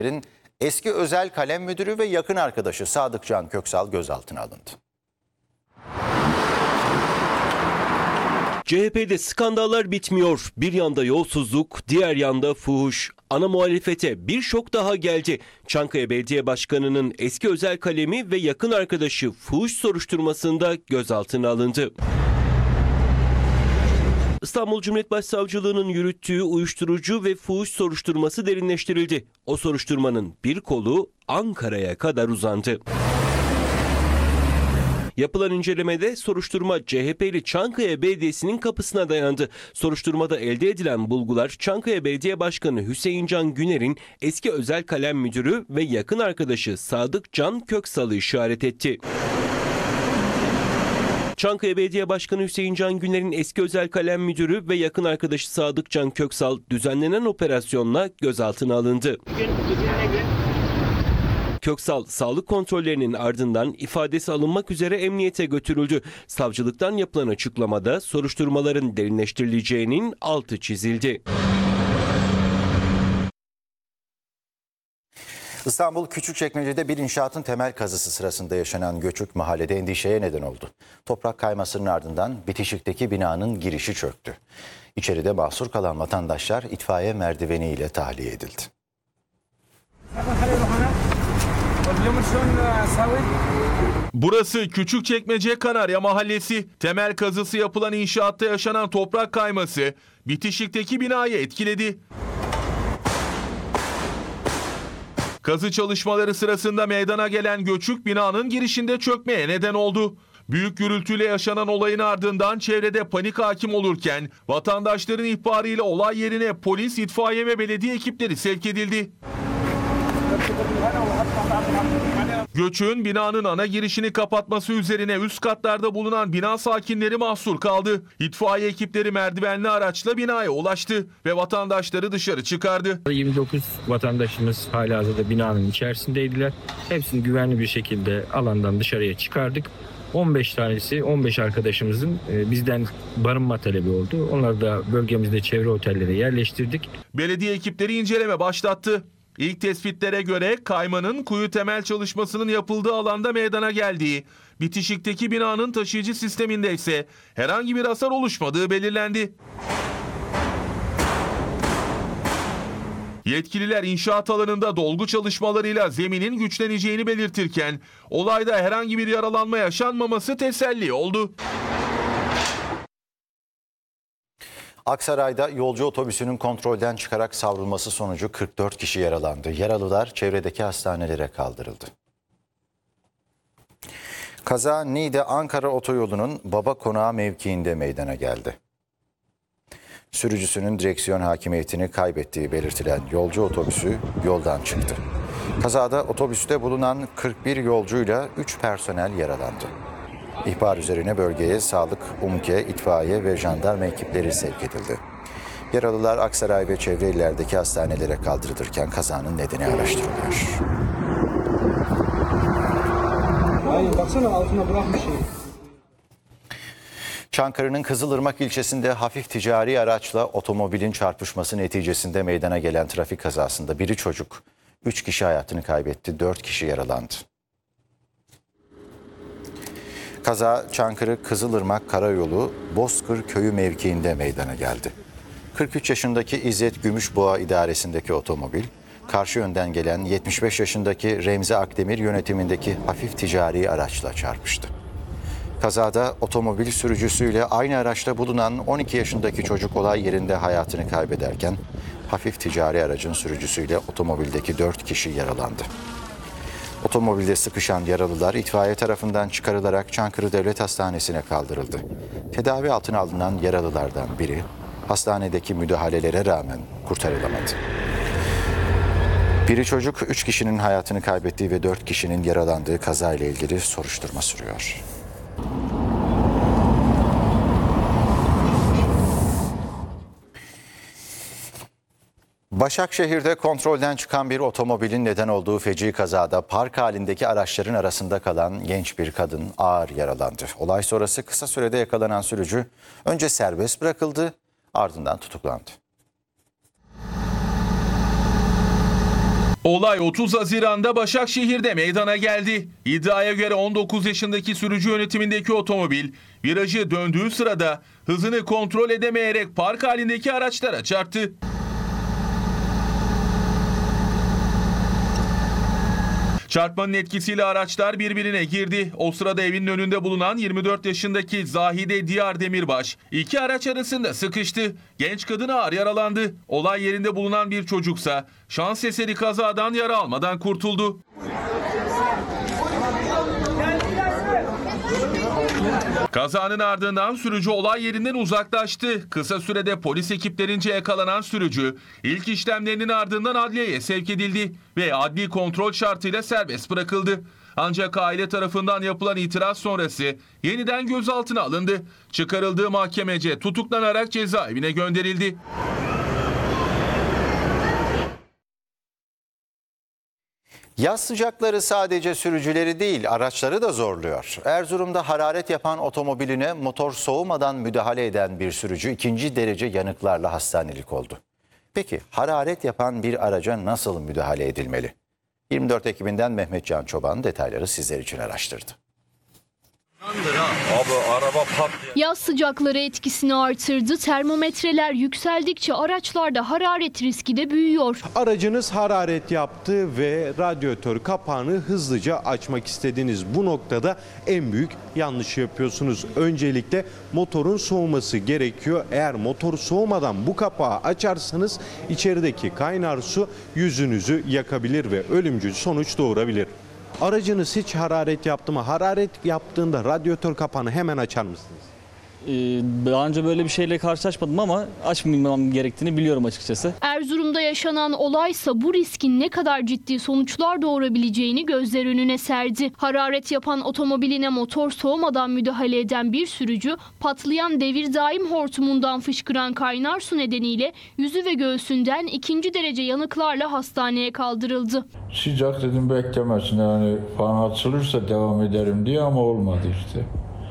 Eski özel kalem müdürü ve yakın arkadaşı Sadıkcan Köksal gözaltına alındı. CHP'de skandallar bitmiyor. Bir yanda yolsuzluk, diğer yanda fuhuş. Ana muhalefete bir şok daha geldi. Çankaya Belediye Başkanı'nın eski özel kalemi ve yakın arkadaşı fuhuş soruşturmasında gözaltına alındı. İstanbul Cumhuriyet Başsavcılığı'nın yürüttüğü uyuşturucu ve fuhuş soruşturması derinleştirildi. O soruşturmanın bir kolu Ankara'ya kadar uzandı. Yapılan incelemede soruşturma CHP'li Çankaya Belediyesi'nin kapısına dayandı. Soruşturmada elde edilen bulgular Çankaya Belediye Başkanı Hüseyin Can Güner'in eski özel kalem müdürü ve yakın arkadaşı Sadıkcan Köksal'ı işaret etti. Çankaya Belediye Başkanı Hüseyin Can Güner'in eski özel kalem müdürü ve yakın arkadaşı Sadıkcan Köksal düzenlenen operasyonla gözaltına alındı. Köksal sağlık kontrollerinin ardından ifadesi alınmak üzere emniyete götürüldü. Savcılıktan yapılan açıklamada soruşturmaların derinleştirileceğinin altı çizildi. İstanbul Küçükçekmece'de bir inşaatın temel kazısı sırasında yaşanan göçük mahallede endişeye neden oldu. Toprak kaymasının ardından bitişikteki binanın girişi çöktü. İçeride mahsur kalan vatandaşlar itfaiye merdiveniyle tahliye edildi. Burası Küçükçekmece Kanarya Mahallesi. Temel kazısı yapılan inşaatta yaşanan toprak kayması bitişikteki binayı etkiledi. Kazı çalışmaları sırasında meydana gelen göçük binanın girişinde çökmeye neden oldu. Büyük gürültüyle yaşanan olayın ardından çevrede panik hakim olurken vatandaşların ihbarıyla olay yerine polis, itfaiye ve belediye ekipleri sevk edildi. Göçün binanın ana girişini kapatması üzerine üst katlarda bulunan bina sakinleri mahsur kaldı. İtfaiye ekipleri merdivenli araçla binaya ulaştı ve vatandaşları dışarı çıkardı. 29 vatandaşımız halihazırda binanın içerisindeydiler. Hepsini güvenli bir şekilde alandan dışarıya çıkardık. 15 arkadaşımızın bizden barınma talebi oldu. Onları da bölgemizde çevre otellere yerleştirdik. Belediye ekipleri inceleme başlattı. İlk tespitlere göre kaymanın kuyu temel çalışmasının yapıldığı alanda meydana geldiği, bitişikteki binanın taşıyıcı sisteminde ise herhangi bir hasar oluşmadığı belirlendi. Yetkililer inşaat alanında dolgu çalışmalarıyla zeminin güçleneceğini belirtirken olayda herhangi bir yaralanma yaşanmaması teselli oldu. Aksaray'da yolcu otobüsünün kontrolden çıkarak savrulması sonucu 44 kişi yaralandı. Yaralılar çevredeki hastanelere kaldırıldı. Kaza Niğde Ankara otoyolunun Baba Konağı mevkiinde meydana geldi. Sürücüsünün direksiyon hakimiyetini kaybettiği belirtilen yolcu otobüsü yoldan çıktı. Kazada otobüste bulunan 41 yolcuyla 3 personel yaralandı. İhbar üzerine bölgeye sağlık, UMKE, itfaiye ve jandarma ekipleri sevk edildi. Yaralılar Aksaray ve çevre illerdeki hastanelere kaldırılırken kazanın nedeni araştırılıyor. Aynen baksana altına bırakmış şey. Çankırı'nın Kızılırmak ilçesinde hafif ticari araçla otomobilin çarpışması neticesinde meydana gelen trafik kazasında biri çocuk, 3 kişi hayatını kaybetti, 4 kişi yaralandı. Kaza Çankırı Kızılırmak Karayolu Bozkır Köyü mevkiinde meydana geldi. 43 yaşındaki İzzet Gümüşboğa idaresindeki otomobil, karşı yönden gelen 75 yaşındaki Remzi Akdemir yönetimindeki hafif ticari araçla çarpıştı. Kazada otomobil sürücüsüyle aynı araçta bulunan 12 yaşındaki çocuk olay yerinde hayatını kaybederken, hafif ticari aracın sürücüsüyle otomobildeki 4 kişi yaralandı. Otomobilde sıkışan yaralılar itfaiye tarafından çıkarılarak Çankırı Devlet Hastanesi'ne kaldırıldı. Tedavi altına alınan yaralılardan biri hastanedeki müdahalelere rağmen kurtarılamadı. Biri çocuk, 3 kişinin hayatını kaybettiği ve 4 kişinin yaralandığı kazayla ilgili soruşturma sürüyor. Başakşehir'de kontrolden çıkan bir otomobilin neden olduğu feci kazada park halindeki araçların arasında kalan genç bir kadın ağır yaralandı. Olay sonrası kısa sürede yakalanan sürücü önce serbest bırakıldı, ardından tutuklandı. Olay 30 Haziran'da Başakşehir'de meydana geldi. İddiaya göre 19 yaşındaki sürücü yönetimindeki otomobil virajı döndüğü sırada hızını kontrol edemeyerek park halindeki araçlara çarptı. Çarpmanın etkisiyle araçlar birbirine girdi. O sırada evinin önünde bulunan 24 yaşındaki Zahide Diyar Demirbaş iki araç arasında sıkıştı. Genç kadın ağır yaralandı. Olay yerinde bulunan bir çocuksa şans eseri kazadan yara almadan kurtuldu. Kazanın ardından sürücü olay yerinden uzaklaştı. Kısa sürede polis ekiplerince yakalanan sürücü ilk işlemlerinin ardından adliyeye sevk edildi ve adli kontrol şartıyla serbest bırakıldı. Ancak aile tarafından yapılan itiraz sonrası yeniden gözaltına alındı. Çıkarıldığı mahkemece tutuklanarak cezaevine gönderildi. Yaz sıcakları sadece sürücüleri değil, araçları da zorluyor. Erzurum'da hararet yapan otomobiline motor soğumadan müdahale eden bir sürücü 2. derece yanıklarla hastanelik oldu. Peki hararet yapan bir araca nasıl müdahale edilmeli? 24 ekibinden Mehmet Can Çoban detayları sizler için araştırdı. Abi araba patlıyor. Yaz sıcakları etkisini artırdı. Termometreler yükseldikçe araçlarda hararet riski de büyüyor. Aracınız hararet yaptı ve radyatör kapağını hızlıca açmak istediniz. Bu noktada en büyük yanlış yapıyorsunuz. Öncelikle motorun soğuması gerekiyor. Eğer motor soğumadan bu kapağı açarsanız içerideki kaynar su yüzünüzü yakabilir ve ölümcül sonuç doğurabilir. Aracınız hiç hararet yaptı mı? Hararet yaptığında radyatör kapağını hemen açar mısınız? Daha önce böyle bir şeyle karşılaşmadım ama açmamam gerektiğini biliyorum açıkçası. Erzurum'da yaşanan olaysa bu riskin ne kadar ciddi sonuçlar doğurabileceğini gözler önüne serdi. Hararet yapan otomobiline motor soğumadan müdahale eden bir sürücü patlayan devir daim hortumundan fışkıran kaynar su nedeniyle yüzü ve göğsünden 2. derece yanıklarla hastaneye kaldırıldı. Sıcak dedim beklemesin, yani fan açılırsa devam ederim diye ama olmadı işte.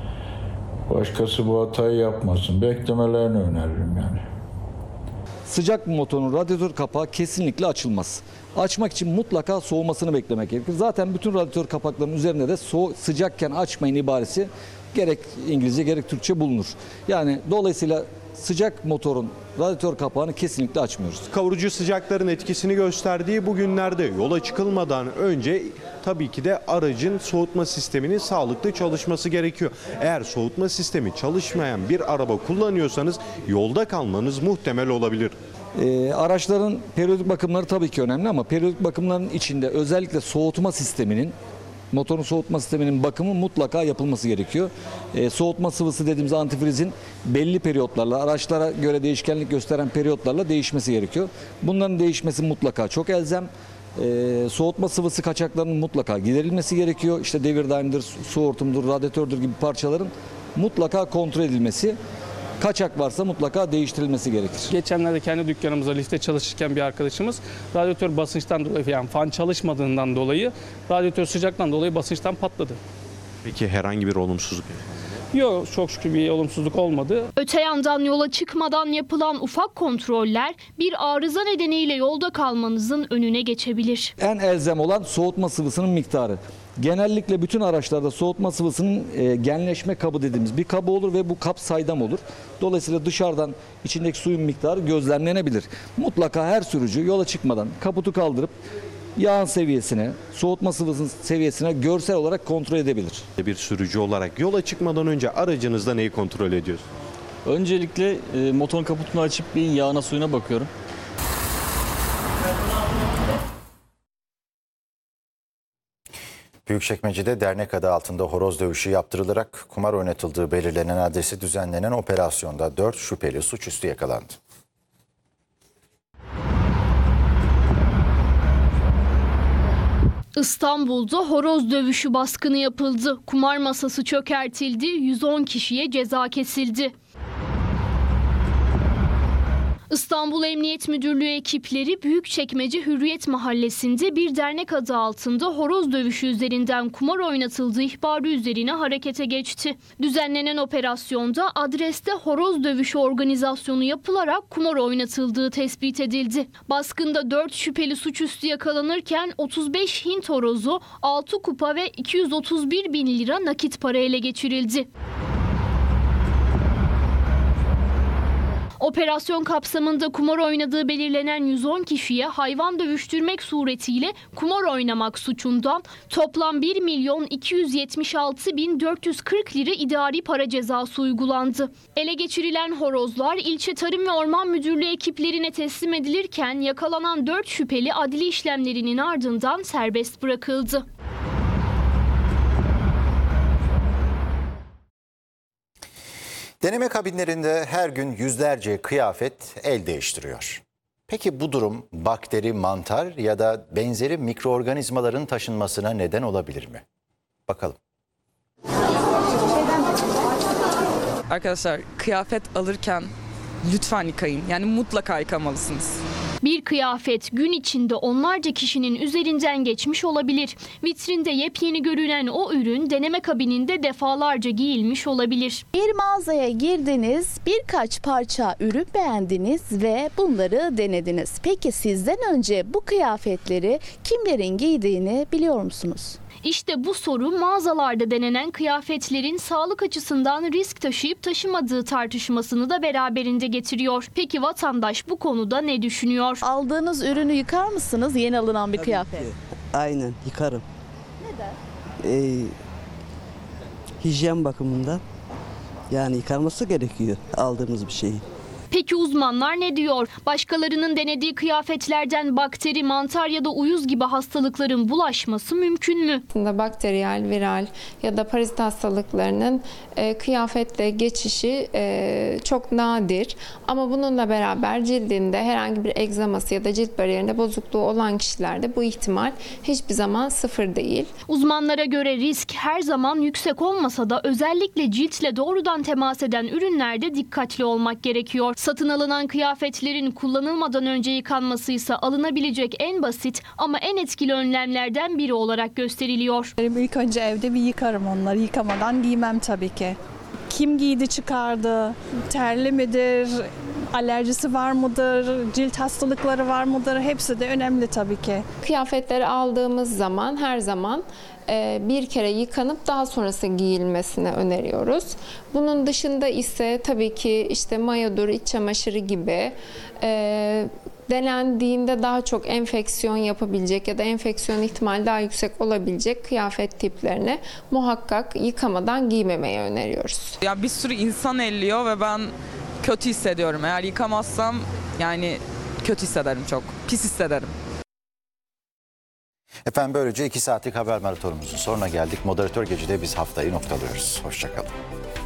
Başkası bu hatayı yapmasın. Beklemelerini öneririm yani. Sıcak motorun radyatör kapağı kesinlikle açılmaz. Açmak için mutlaka soğumasını beklemek gerekir. Zaten bütün radyatör kapaklarının üzerinde de sıcakken açmayın ibaresi gerek İngilizce gerek Türkçe bulunur. Yani dolayısıyla sıcak motorun radyatör kapağını kesinlikle açmıyoruz. Kavurucu sıcakların etkisini gösterdiği bu günlerde yola çıkılmadan önce tabii ki de aracın soğutma sisteminin sağlıklı çalışması gerekiyor. Eğer soğutma sistemi çalışmayan bir araba kullanıyorsanız yolda kalmanız muhtemel olabilir. Araçların periyodik bakımları tabii ki önemli ama periyodik bakımların içinde özellikle motorun soğutma sisteminin bakımı mutlaka yapılması gerekiyor. Soğutma sıvısı dediğimiz antifrizin belli periyotlarla, araçlara göre değişkenlik gösteren periyotlarla değişmesi gerekiyor. Bunların değişmesi mutlaka çok elzem. Soğutma sıvısı kaçaklarının mutlaka giderilmesi gerekiyor. İşte devir daimdir, su hortumudur, radyatördür gibi parçaların mutlaka kontrol edilmesi. Kaçak varsa mutlaka değiştirilmesi gerekir. Geçenlerde kendi dükkanımızda lifte çalışırken bir arkadaşımız radyatör basınçtan dolayı, yani fan çalışmadığından dolayı radyatör sıcaktan dolayı basınçtan patladı. Peki herhangi bir olumsuzluk? Yok, çok şükür bir olumsuzluk olmadı. Öte yandan yola çıkmadan yapılan ufak kontroller bir arıza nedeniyle yolda kalmanızın önüne geçebilir. En elzem olan soğutma sıvısının miktarı. Genellikle bütün araçlarda soğutma sıvısının genleşme kabı dediğimiz bir kabı olur ve bu kap saydam olur. Dolayısıyla dışarıdan içindeki suyun miktarı gözlemlenebilir. Mutlaka her sürücü yola çıkmadan kaputu kaldırıp yağın seviyesine, soğutma sıvısının seviyesine görsel olarak kontrol edebilir. Bir sürücü olarak yola çıkmadan önce aracınızda neyi kontrol ediyorsunuz? Öncelikle motorun kaputunu açıp bir yağına suyuna bakıyorum. Büyükçekmece'de dernek adı altında horoz dövüşü yaptırılarak kumar oynatıldığı belirlenen adresi düzenlenen operasyonda 4 şüpheli suçüstü yakalandı. İstanbul'da horoz dövüşü baskını yapıldı. Kumar masası çökertildi, 110 kişiye ceza kesildi. İstanbul Emniyet Müdürlüğü ekipleri Büyükçekmece Hürriyet Mahallesi'nde bir dernek adı altında horoz dövüşü üzerinden kumar oynatıldığı ihbarı üzerine harekete geçti. Düzenlenen operasyonda adreste horoz dövüşü organizasyonu yapılarak kumar oynatıldığı tespit edildi. Baskında 4 şüpheli suçüstü yakalanırken 35 Hint horozu, 6 kupa ve 231 bin lira nakit para ele geçirildi. Operasyon kapsamında kumar oynadığı belirlenen 110 kişiye hayvan dövüştürmek suretiyle kumar oynamak suçundan toplam 1.276.440 lira idari para cezası uygulandı. Ele geçirilen horozlar İlçe Tarım ve Orman Müdürlüğü ekiplerine teslim edilirken yakalanan 4 şüpheli adli işlemlerinin ardından serbest bırakıldı. Deneme kabinlerinde her gün yüzlerce kıyafet el değiştiriyor. Peki bu durum bakteri, mantar ya da benzeri mikroorganizmaların taşınmasına neden olabilir mi? Bakalım. Arkadaşlar kıyafet alırken lütfen yıkayın. Yani mutlaka yıkamalısınız. Bir kıyafet gün içinde onlarca kişinin üzerinden geçmiş olabilir. Vitrinde yepyeni görünen o ürün deneme kabininde defalarca giyilmiş olabilir. Bir mağazaya girdiniz, birkaç parça ürün beğendiniz ve bunları denediniz. Peki sizden önce bu kıyafetleri kimlerin giydiğini biliyor musunuz? İşte bu soru mağazalarda denenen kıyafetlerin sağlık açısından risk taşıyıp taşımadığı tartışmasını da beraberinde getiriyor. Peki vatandaş bu konuda ne düşünüyor? Aldığınız ürünü yıkar mısınız? Yeni alınan bir kıyafet. Aynen yıkarım. Neden? Hijyen bakımından. Yani yıkanması gerekiyor aldığımız bir şeyi. Peki uzmanlar ne diyor? Başkalarının denediği kıyafetlerden bakteri, mantar ya da uyuz gibi hastalıkların bulaşması mümkün mü? Bakteriyel, viral ya da parazit hastalıklarının kıyafetle geçişi çok nadir. Ama bununla beraber cildinde herhangi bir egzaması ya da cilt bariyerinde bozukluğu olan kişilerde bu ihtimal hiçbir zaman sıfır değil. Uzmanlara göre risk her zaman yüksek olmasa da özellikle ciltle doğrudan temas eden ürünlerde dikkatli olmak gerekiyor. Satın alınan kıyafetlerin kullanılmadan önce yıkanması ise alınabilecek en basit ama en etkili önlemlerden biri olarak gösteriliyor. İlk önce evde bir yıkarım onları. Yıkamadan giymem tabii ki. Kim giydi çıkardı, terli midir, alerjisi var mıdır, cilt hastalıkları var mıdır, hepsi de önemli tabii ki. Kıyafetleri aldığımız zaman her zaman bir kere yıkanıp daha sonrası giyilmesini öneriyoruz. Bunun dışında ise tabii ki işte mayodur, iç çamaşırı gibi denendiğinde daha çok enfeksiyon yapabilecek ya da enfeksiyon ihtimali daha yüksek olabilecek kıyafet tiplerini muhakkak yıkamadan giymemeyi öneriyoruz. Ya bir sürü insan elliyor ve ben kötü hissediyorum. Eğer yıkamazsam yani kötü hissederim çok. Pis hissederim. Efendim böylece 2 saatlik haber maratonumuzun sonuna geldik. Moderatör Gece'de biz haftayı noktalıyoruz. Hoşça kalın.